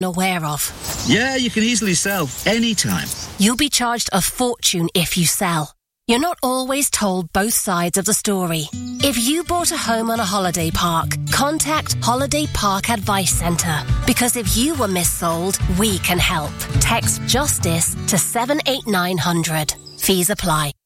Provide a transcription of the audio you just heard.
aware of. Yeah, you can easily sell anytime. You'll be charged a fortune if you sell. You're not always told both sides of the story. If you bought a home on a holiday park, contact Holiday Park Advice Centre. Because if you were missold, we can help. Text JUSTICE to 78900. Fees apply.